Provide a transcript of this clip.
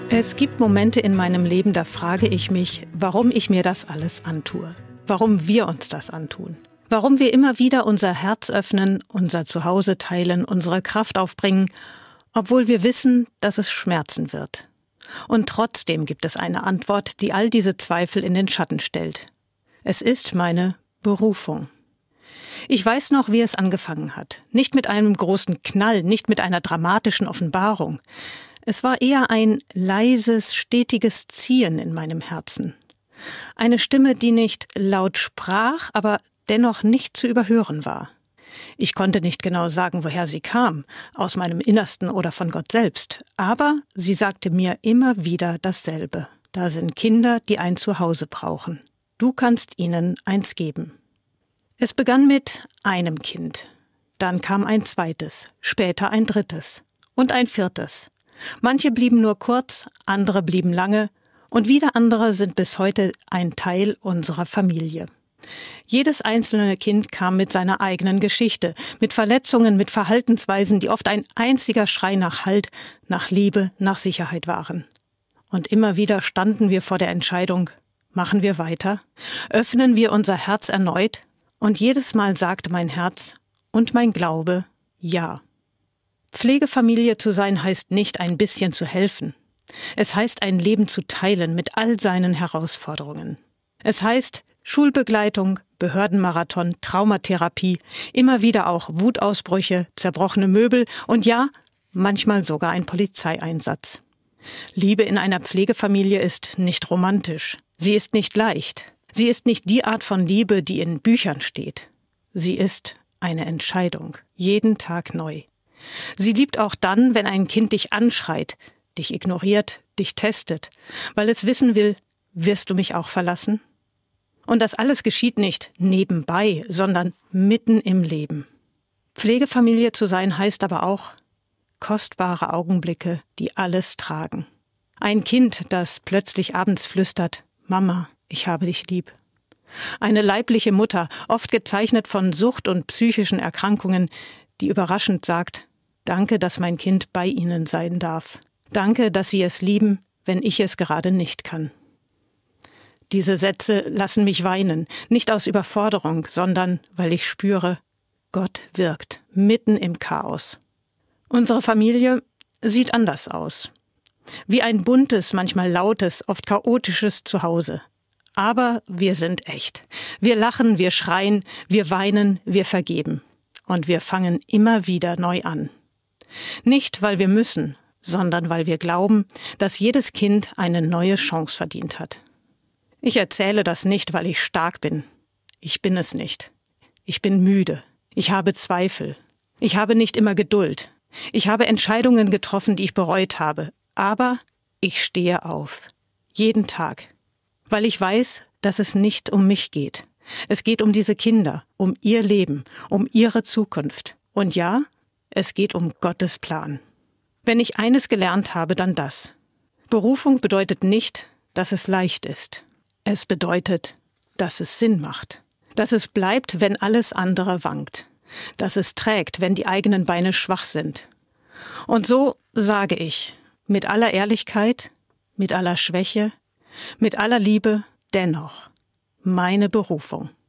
Es gibt Momente in meinem Leben, da frage ich mich, warum ich mir das alles antue. Warum wir uns das antun. Warum wir immer wieder unser Herz öffnen, unser Zuhause teilen, unsere Kraft aufbringen, obwohl wir wissen, dass es schmerzen wird. Und trotzdem gibt es eine Antwort, die all diese Zweifel in den Schatten stellt. Es ist meine Berufung. Ich weiß noch, wie es angefangen hat. Nicht mit einem großen Knall, nicht mit einer dramatischen Offenbarung. Es war eher ein leises, stetiges Ziehen in meinem Herzen. Eine Stimme, die nicht laut sprach, aber dennoch nicht zu überhören war. Ich konnte nicht genau sagen, woher sie kam, aus meinem Innersten oder von Gott selbst, aber sie sagte mir immer wieder dasselbe. Da sind Kinder, die ein Zuhause brauchen. Du kannst ihnen eins geben. Es begann mit einem Kind. Dann kam ein zweites, später ein drittes und ein viertes. Manche blieben nur kurz, andere blieben lange und wieder andere sind bis heute ein Teil unserer Familie. Jedes einzelne Kind kam mit seiner eigenen Geschichte, mit Verletzungen, mit Verhaltensweisen, die oft ein einziger Schrei nach Halt, nach Liebe, nach Sicherheit waren. Und immer wieder standen wir vor der Entscheidung, machen wir weiter? Öffnen wir unser Herz erneut? Und jedes Mal sagte mein Herz und mein Glaube, ja. Pflegefamilie zu sein heißt nicht, ein bisschen zu helfen. Es heißt, ein Leben zu teilen mit all seinen Herausforderungen. Es heißt, Schulbegleitung, Behördenmarathon, Traumatherapie, immer wieder auch Wutausbrüche, zerbrochene Möbel und ja, manchmal sogar ein Polizeieinsatz. Liebe in einer Pflegefamilie ist nicht romantisch. Sie ist nicht leicht. Sie ist nicht die Art von Liebe, die in Büchern steht. Sie ist eine Entscheidung, jeden Tag neu. Sie liebt auch dann, wenn ein Kind dich anschreit, dich ignoriert, dich testet, weil es wissen will, wirst du mich auch verlassen? Und das alles geschieht nicht nebenbei, sondern mitten im Leben. Pflegefamilie zu sein heißt aber auch kostbare Augenblicke, die alles tragen. Ein Kind, das plötzlich abends flüstert, Mama, ich habe dich lieb. Eine leibliche Mutter, oft gezeichnet von Sucht und psychischen Erkrankungen, die überraschend sagt, danke, dass mein Kind bei Ihnen sein darf. Danke, dass Sie es lieben, wenn ich es gerade nicht kann. Diese Sätze lassen mich weinen, nicht aus Überforderung, sondern weil ich spüre, Gott wirkt, mitten im Chaos. Unsere Familie sieht anders aus. Wie ein buntes, manchmal lautes, oft chaotisches Zuhause. Aber wir sind echt. Wir lachen, wir schreien, wir weinen, wir vergeben. Und wir fangen immer wieder neu an. Nicht, weil wir müssen, sondern weil wir glauben, dass jedes Kind eine neue Chance verdient hat. Ich erzähle das nicht, weil ich stark bin. Ich bin es nicht. Ich bin müde. Ich habe Zweifel. Ich habe nicht immer Geduld. Ich habe Entscheidungen getroffen, die ich bereut habe. Aber ich stehe auf. Jeden Tag. Weil ich weiß, dass es nicht um mich geht. Es geht um diese Kinder, um ihr Leben, um ihre Zukunft. Und ja, es geht um Gottes Plan. Wenn ich eines gelernt habe, dann das. Berufung bedeutet nicht, dass es leicht ist. Es bedeutet, dass es Sinn macht. Dass es bleibt, wenn alles andere wankt. Dass es trägt, wenn die eigenen Beine schwach sind. Und so sage ich, mit aller Ehrlichkeit, mit aller Schwäche, mit aller Liebe, dennoch, meine Berufung.